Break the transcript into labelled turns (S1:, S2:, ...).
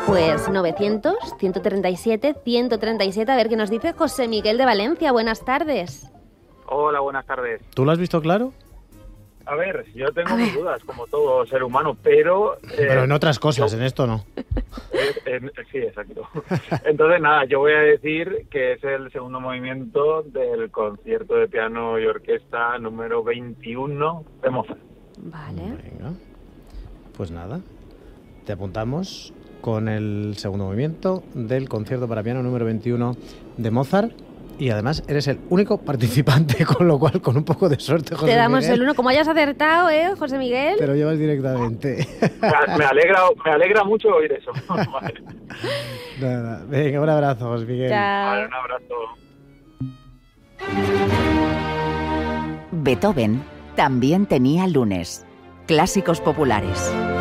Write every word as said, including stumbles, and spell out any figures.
S1: Pues novecientos, ciento treinta y siete, ciento treinta y siete, a ver qué nos dice José Miguel de Valencia. Buenas tardes.
S2: Hola, buenas tardes.
S3: ¿Tú lo has visto claro?
S2: A ver, yo tengo mis dudas, como todo ser humano, pero... Eh,
S3: Pero en otras cosas,
S2: yo,
S3: en esto no.
S2: Eh, en, sí, exacto. Entonces, nada, yo voy a decir que es el segundo movimiento del concierto de piano y orquesta número veintiuno de Mozart.
S1: Vale.
S3: Venga. Pues nada, te apuntamos con el segundo movimiento del concierto para piano número veintiuno de Mozart. Y además eres el único participante, con lo cual, con un poco de suerte, José
S1: Te damos
S3: Miguel,
S1: el uno. Como hayas acertado, ¿eh, José Miguel?
S3: te lo llevas directamente.
S2: Me, me alegra me alegra mucho oír eso. Vale.
S3: Nada, venga, un abrazo, José Miguel.
S1: Chao.
S2: Vale, un abrazo.
S4: Beethoven también tenía lunes. Clásicos populares.